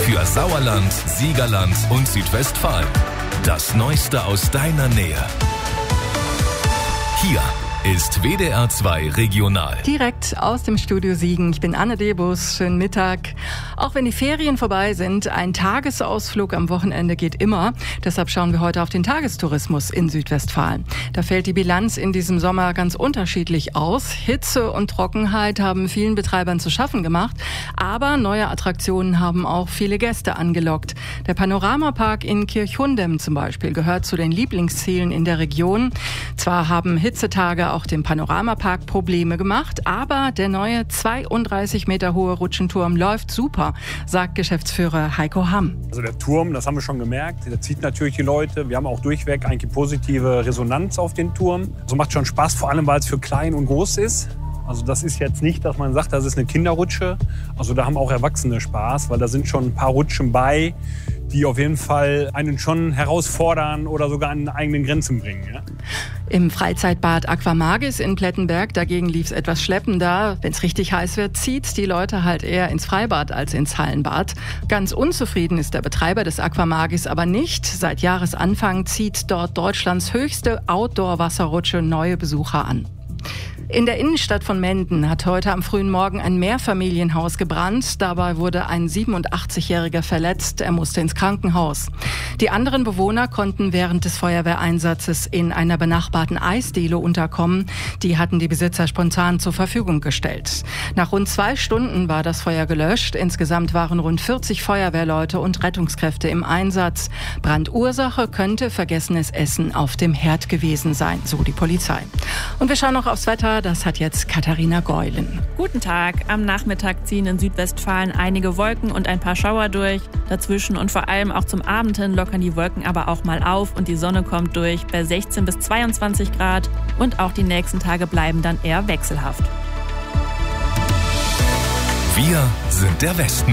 Für Sauerland, Siegerland und Südwestfalen. Das Neueste aus deiner Nähe. Hier ist WDR 2 Regional. Direkt aus dem Studio Siegen. Ich bin Anne Debus. Schönen Mittag. Auch wenn die Ferien vorbei sind, ein Tagesausflug am Wochenende geht immer. Deshalb schauen wir heute auf den Tagestourismus in Südwestfalen. Da fällt die Bilanz in diesem Sommer ganz unterschiedlich aus. Hitze und Trockenheit haben vielen Betreibern zu schaffen gemacht. Aber neue Attraktionen haben auch viele Gäste angelockt. Der Panoramapark in Kirchhundem zum Beispiel gehört zu den Lieblingszielen in der Region. Zwar haben Hitzetage auch dem Panoramapark Probleme gemacht, aber der neue 32 Meter hohe Rutschenturm läuft super, sagt Geschäftsführer Heiko Hamm. Also der Turm, das haben wir schon gemerkt, der zieht natürlich die Leute. Wir haben auch durchweg eigentlich positive Resonanz auf den Turm. Also macht schon Spaß, vor allem weil es für klein und groß ist. Also das ist jetzt nicht, dass man sagt, das ist eine Kinderrutsche. Also da haben auch Erwachsene Spaß, weil da sind schon ein paar Rutschen bei, die auf jeden Fall einen schon herausfordern oder sogar an eigenen Grenzen bringen. Ja? Im Freizeitbad Aquamagis in Plettenberg dagegen lief es etwas schleppender. Wenn es richtig heiß wird, zieht die Leute halt eher ins Freibad als ins Hallenbad. Ganz unzufrieden ist der Betreiber des Aquamagis aber nicht. Seit Jahresanfang zieht dort Deutschlands höchste Outdoor-Wasserrutsche neue Besucher an. In der Innenstadt von Menden hat heute am frühen Morgen ein Mehrfamilienhaus gebrannt. Dabei wurde ein 87-Jähriger verletzt. Er musste ins Krankenhaus. Die anderen Bewohner konnten während des Feuerwehreinsatzes in einer benachbarten Eisdiele unterkommen. Die hatten die Besitzer spontan zur Verfügung gestellt. Nach rund 2 Stunden war das Feuer gelöscht. Insgesamt waren rund 40 Feuerwehrleute und Rettungskräfte im Einsatz. Brandursache könnte vergessenes Essen auf dem Herd gewesen sein, so die Polizei. Und wir schauen noch aufs Wetter. Das hat jetzt Katharina Geulen. Guten Tag. Am Nachmittag ziehen in Südwestfalen einige Wolken und ein paar Schauer durch. Dazwischen und vor allem auch zum Abend hin lockern die Wolken aber auch mal auf und die Sonne kommt durch bei 16 bis 22 Grad. Und auch die nächsten Tage bleiben dann eher wechselhaft. Wir sind der Westen.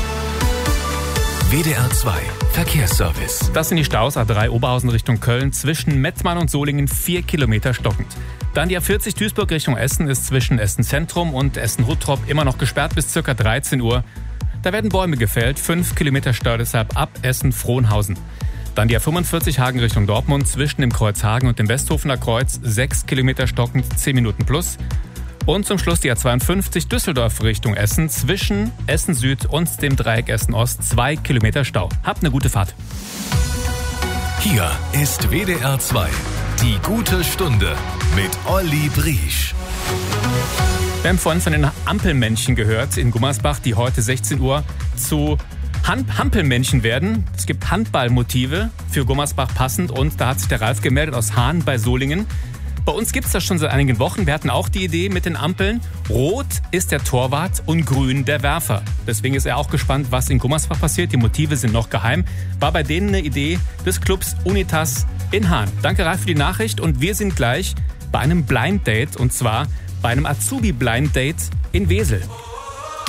WDR 2 Verkehrsservice. Das sind die Staus A3 Oberhausen Richtung Köln, zwischen Metzmann und Solingen 4 Kilometer stockend. Dann die A40 Duisburg Richtung Essen ist zwischen Essen Zentrum und Essen Ruttrop immer noch gesperrt bis ca. 13 Uhr. Da werden Bäume gefällt, 5 Kilometer Stau deshalb ab Essen Frohnhausen. Dann die A45 Hagen Richtung Dortmund zwischen dem Kreuz Hagen und dem Westhofener Kreuz 6 Kilometer stockend, 10 Minuten plus. Und zum Schluss die A52 Düsseldorf Richtung Essen zwischen Essen Süd und dem Dreieck Essen Ost 2 Kilometer Stau. Habt eine gute Fahrt. Hier ist WDR 2, die gute Stunde mit Olli Briesch. Wir haben vorhin von den Ampelmännchen gehört in Gummersbach, die heute 16 Uhr zu Hampelmännchen werden. Es gibt Handballmotive für Gummersbach passend und da hat sich der Ralf gemeldet aus Hahn bei Solingen. Bei uns gibt es das schon seit einigen Wochen. Wir hatten auch die Idee mit den Ampeln. Rot ist der Torwart und grün der Werfer. Deswegen ist er auch gespannt, was in Gummersbach passiert. Die Motive sind noch geheim. War bei denen eine Idee des Clubs Unitas in Hahn. Danke, Ralf, für die Nachricht. Und wir sind gleich bei einem Blind Date. Und zwar bei einem Azubi Blind Date in Wesel.